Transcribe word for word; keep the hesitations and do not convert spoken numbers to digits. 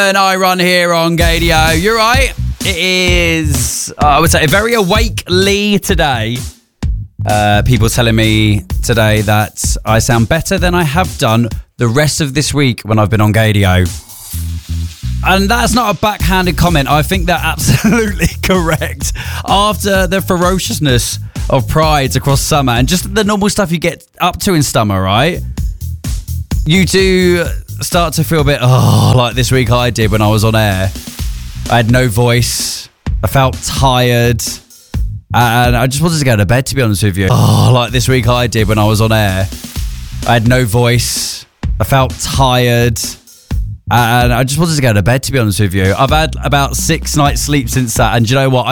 And I run here on Gadio. You're right. It is, uh, I would say, very awake Lee today. Uh, people telling me today that I sound better than I have done the rest of this week when I've been on Gadio. And that's not a backhanded comment. I think they're absolutely correct. After the ferociousness of Prides across summer and just the normal stuff you get up to in summer, right? You do start to feel a bit, oh, like this week I did when I was on air. I had no voice. I felt tired. And I just wanted to go to bed, to be honest with you. Oh, like this week I did when I was on air. I had no voice. I felt tired. And I just wanted to go to bed, to be honest with you. I've had about six nights sleep since that. And do you know what? I